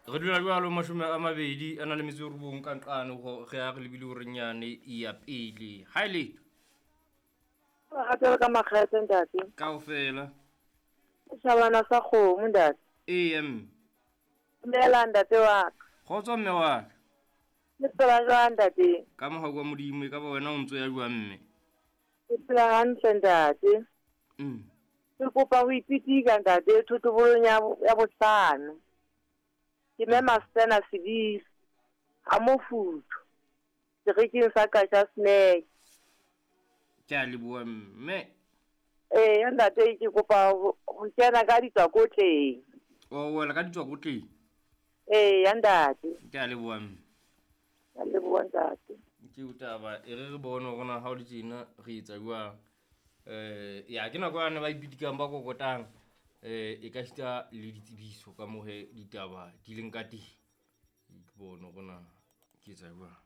Re dula jwalo mashome a mabedi a na le metso e robong ka nqane go ge a re lebile hore nyane ya pele ha ile a tsela ka makgethe ntate kaofela shabana sa kgomo ntate am lela ntate wa kgotso mme wa le tsela jwang ntate ka moga kwa modimo ka ba wena o ntso ya jwa mme ke tsela hantle ntate ke kopa ho ipitika ntate thutobolong ya bohlano ke mema sena sediri a mofuto serekeng sa ka sa snack ke a leboa mme ya ntate ke kopa ho kena ka ditswakotleng o wela ka ditswakotleng ya ntate ke a leboa mme ya leboa ntate ke utaba e re bone gona ha o le tsena re etsa jwang ya ke nako yana ba ipitikang ba kokotang e ka shita le ditsebiso ka mohe ditaba di leng ka teng ke bone gona ke etsa jwang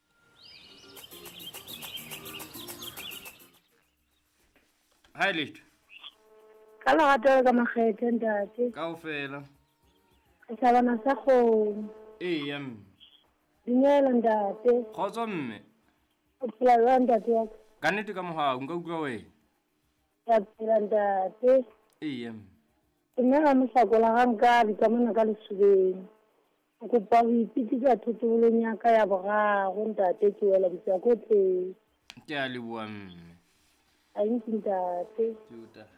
hai letho ka lerato ka makgethe ntate kaofela shabana sa kgomo mme dumela ntate kgotso mme o phela jwang ntate wa ka nnete ka mohau nka utlwa wena ka phela ntate mme ke nna ga mohlakola ga nkadi ka mona ka lesubeng o kopa ho ipitika thutobolong ya ka ya boraro ntate ke wela ditswakotleng ke a leboa mme a ntse ntate ke uta